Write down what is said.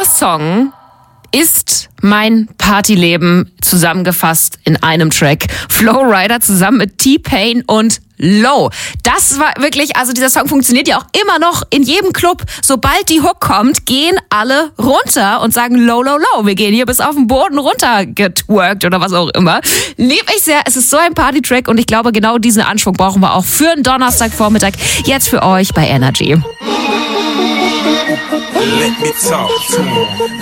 Dieser Song ist mein Partyleben zusammengefasst in einem Track. Flo Rida zusammen mit T-Pain und Low. Das war wirklich, also dieser Song funktioniert ja auch immer noch in jedem Club. Sobald die Hook kommt, gehen alle runter und sagen Low, Low, Low. Wir gehen hier bis auf den Boden runter getwerkt oder was auch immer. Lieb ich sehr. Es ist so ein Party-Track und ich glaube, genau diesen Anschwung brauchen wir auch für einen Donnerstagvormittag. Jetzt für euch bei Energy. Let me talk to him.